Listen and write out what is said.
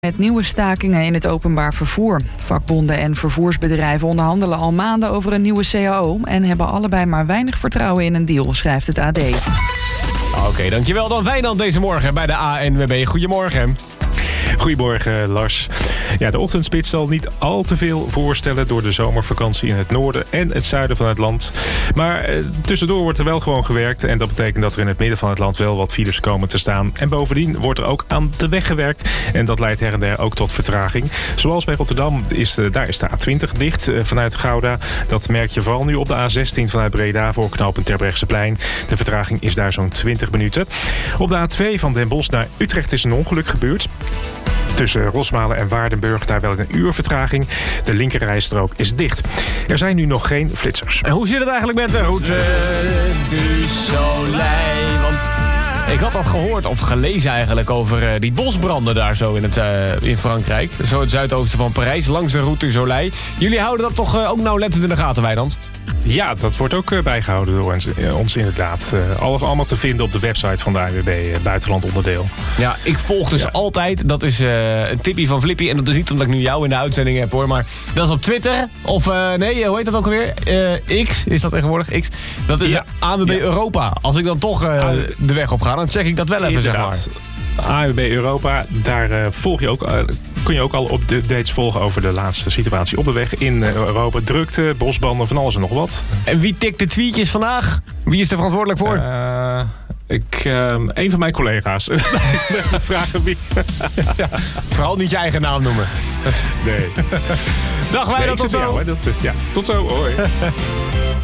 Met nieuwe stakingen in het openbaar vervoer. Vakbonden en vervoersbedrijven onderhandelen al maanden over een nieuwe CAO... en hebben allebei maar weinig vertrouwen in een deal, schrijft het AD. Oké, dankjewel dan Wijnand deze morgen bij de ANWB. Goedemorgen. Goedemorgen, Lars. Ja, de ochtendspits zal niet al te veel voorstellen door de zomervakantie in het noorden en het zuiden van het land. Maar tussendoor wordt er wel gewoon gewerkt en dat betekent dat er in het midden van het land wel wat files komen te staan. En bovendien wordt er ook aan de weg gewerkt en dat leidt her en der ook tot vertraging. Zoals bij Rotterdam, daar is de A20 dicht vanuit Gouda. Dat merk je vooral nu op de A16 vanuit Breda voor knooppunt Terbrechtseplein. De vertraging is daar zo'n 20 minuten. Op de A2 van Den Bosch naar Utrecht is een ongeluk gebeurd. Tussen Rosmalen en Waardenburg daar wel een uur vertraging. De linkerrijstrook is dicht. Er zijn nu nog geen flitsers. En hoe zit het eigenlijk met de route du Soleil? Want ik had dat gehoord of gelezen eigenlijk over die bosbranden daar zo in Frankrijk. Zo het zuidoosten van Parijs, langs de route du Soleil. Jullie houden dat toch ook nauwlettend in de gaten, Wijnand? Ja, dat wordt ook bijgehouden door ons inderdaad. Alles allemaal te vinden op de website van de ANWB, buitenland onderdeel. Ja, ik volg dus altijd, dat is een tipje van Flippy. En dat is niet omdat ik nu jou in de uitzending heb hoor. Maar dat is op Twitter. Of nee, hoe heet dat ook alweer? X, is dat tegenwoordig? X. Dat is ANWB Europa. Als ik dan toch de weg op ga, dan check ik dat wel even, inderdaad. Zeg maar. ANWB Europa, daar kun je ook al updates volgen over de laatste situatie op de weg in Europa. Drukte, bosbanden, van alles en nog wat. En wie tikt de tweetjes vandaag? Wie is er verantwoordelijk voor? Een van mijn collega's. Vragen wie. Ja, vooral niet je eigen naam noemen. Nee. Dag Wijnand, tot zo. Tot zo, hoi.